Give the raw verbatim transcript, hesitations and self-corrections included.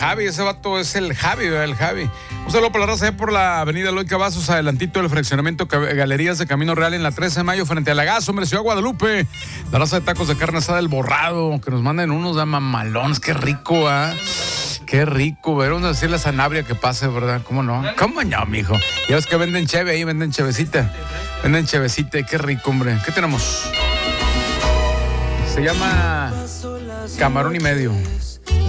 Javi, ese vato es el Javi, ¿verdad? El Javi. Un saludo para la raza por la avenida Eloy Cavazos, adelantito del fraccionamiento Galerías de Camino Real en la trece de mayo frente a la Gas, hombre, Ciudad Guadalupe. La raza de tacos de carne asada El Borrado, que nos manden unos de mamalones, qué rico, ¿ah? ¿eh? Qué rico, ver, vamos a decirle a Sanabria que pase, ¿verdad? ¿Cómo no? ¿Cómo no, mijo? Ya ves que venden cheve ahí, venden chevecita. Venden chevecita, qué rico, hombre. ¿Qué tenemos? Se llama Camarón y Medio.